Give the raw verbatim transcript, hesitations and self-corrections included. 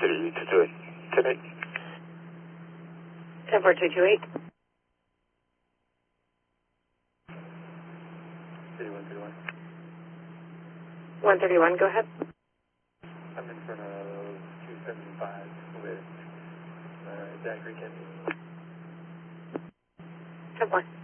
City two two eight. Today. ten four two two eight. City one thirty-one. one thirty-one, go ahead. I'm in front of two seventy-five with uh, Zachary Kennedy. ten four.